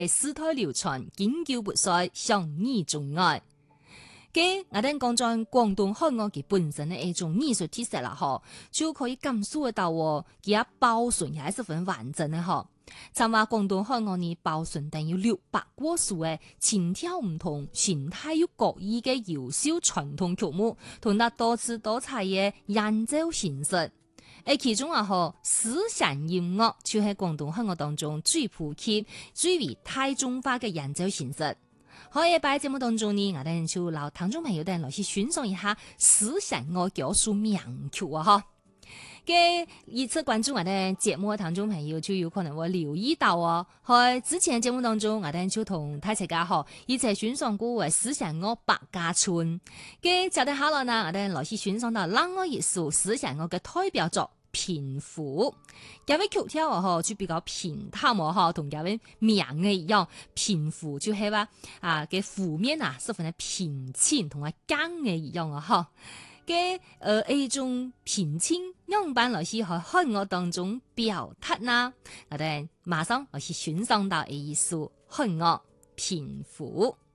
世代流傳，經久不衰，相依鍾愛。嘅我哋講在廣東漢語嘅本身嘅一種藝術特色啦，嗬，就可以感受得到喎，佢包存也係十分完整嘅嗬。參話廣東漢語呢包存等有600多首嘅千條唔同、形態又各異嘅優秀傳統曲目，同得多姿多彩嘅演奏形式。而其中啊，嗬，思想音樂就係廣東漢語當中最普及、最為大眾化嘅演奏形式。可以喺節目當中呢，我哋就留聽眾朋友哋來去欣賞一下思想樂教書名曲啊！嗬，嘅一次關注我哋節目嘅聽眾朋友就有可能會留意到哦。喺之前節目當中，我哋就同大家嗬一齊欣賞過嘅思想樂百家村。嘅接住下來呢，我哋來去欣賞到另外一首思想樂嘅代表作。平撫，有位曲調啊，就比較平淡啊，同有位名嘅一樣。平撫就係話嘅負面啊，十分嘅平靜同埋剛嘅一樣啊，嘅一種平靜，樣板來去喺漢樂當中表達啦。我哋馬上來去欣賞到一首漢樂平撫。